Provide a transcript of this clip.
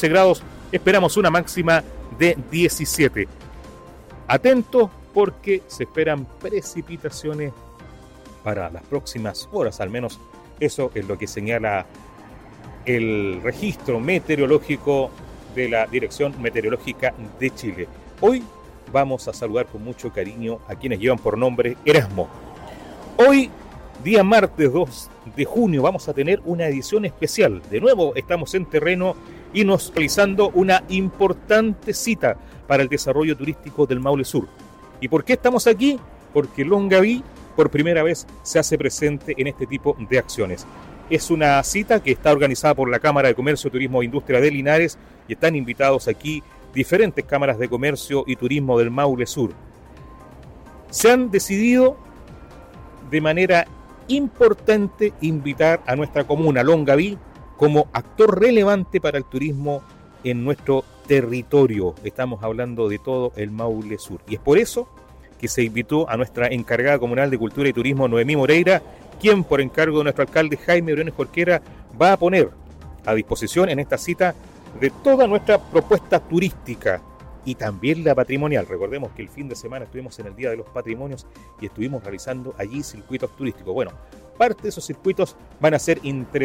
14 grados, esperamos una máxima de 17. Atentos porque se esperan precipitaciones para las próximas horas, al menos eso es lo que señala el registro meteorológico de la Dirección Meteorológica de Chile. Hoy vamos a saludar con mucho cariño a quienes llevan por nombre Erasmo. Hoy, día martes 2 de junio, vamos a tener una edición especial. De nuevo estamos en terreno y nos realizando una importante cita para el desarrollo turístico del Maule Sur. ¿Y por qué estamos aquí? Porque Longaví por primera vez se hace presente en este tipo de acciones. Es una cita que está organizada por la Cámara de Comercio, Turismo e Industria de Linares y están invitados aquí diferentes cámaras de comercio y turismo del Maule Sur. Se han decidido de manera importante invitar a nuestra comuna, Longaví, como actor relevante para el turismo en nuestro territorio. Estamos hablando de todo el Maule Sur. Y es por eso que se invitó a nuestra encargada comunal de Cultura y Turismo, Noemí Moreira, quien por encargo de nuestro alcalde Jaime Briones Jorquera va a poner a disposición en esta cita de toda nuestra propuesta turística y también la patrimonial. Recordemos que el fin de semana estuvimos en el Día de los Patrimonios y estuvimos realizando allí circuitos turísticos. Bueno, parte de esos circuitos van a ser interesantes